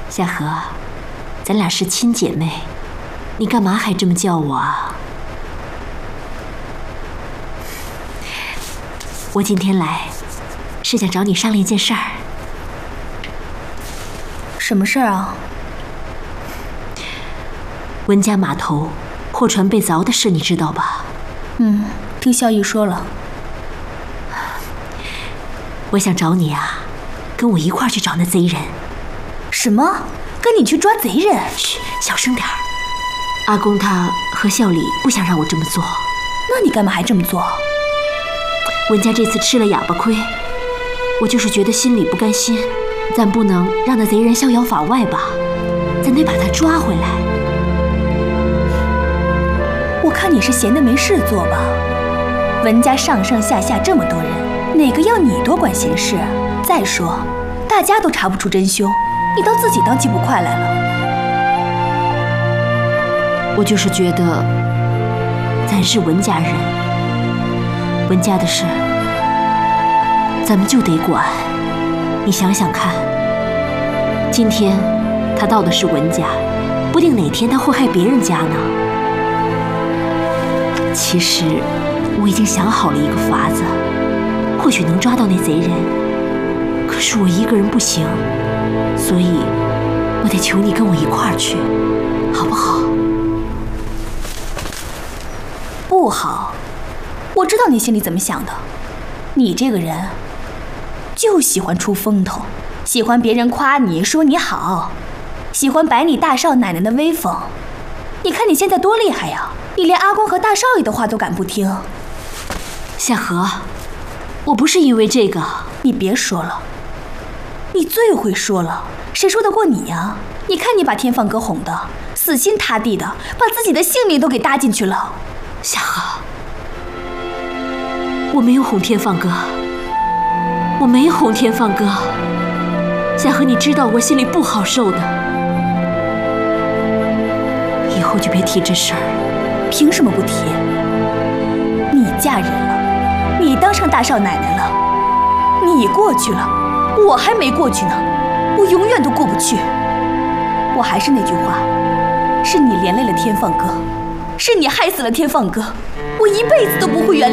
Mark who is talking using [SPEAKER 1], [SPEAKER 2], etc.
[SPEAKER 1] 夏荷，咱俩是亲姐妹，你干嘛还这么叫我啊？我今天来是想找你商量一件事儿。
[SPEAKER 2] 什么事儿啊？
[SPEAKER 1] 文家码头货船被凿的事，你知道吧？
[SPEAKER 2] 听萧逸说了。
[SPEAKER 1] 我想找你啊，跟我一块儿去找那贼人。
[SPEAKER 2] 什么？跟你去抓贼人？
[SPEAKER 1] 嘘，小声点儿。阿公他和孝礼不想让我这么做。
[SPEAKER 2] 那你干嘛还这么做？
[SPEAKER 1] 文家这次吃了哑巴亏，我就是觉得心里不甘心。咱不能让那贼人逍遥法外吧？咱得把他抓回来。
[SPEAKER 2] 我看你是闲得没事做吧？文家上上下下这么多人，哪个要你多管闲事？再说，大家都查不出真凶，你倒自己当鸡不快来了。
[SPEAKER 1] 我就是觉得，咱是文家人，文家的事咱们就得管。你想想看，今天他盗的是文家，不定哪天他会害别人家呢。其实我已经想好了一个法子，或许能抓到那贼人，可是我一个人不行，所以我得求你跟我一块儿去，好不好？
[SPEAKER 2] 不好，我知道你心里怎么想的。你这个人就喜欢出风头，喜欢别人夸你说你好，喜欢摆你大少奶奶的威风。你看你现在多厉害呀，你连阿公和大少爷的话都敢不听。
[SPEAKER 1] 夏荷，我不是因为这个。
[SPEAKER 2] 你别说了，你最会说了，谁说得过你呀？你看你把天放哥哄的死心塌地的，把自己的性命都给搭进去了。
[SPEAKER 1] 夏荷，我没有哄天放哥，我没哄天放哥。夏荷，你知道我心里不好受的，以后就别提这事儿。
[SPEAKER 2] 凭什么不提？你嫁人了，你当上大少奶奶了，你过去了，我还没过去呢，我永远都过不去。我还是那句话，是你连累了天放哥，是你害死了天放哥，我一辈子都不会原谅。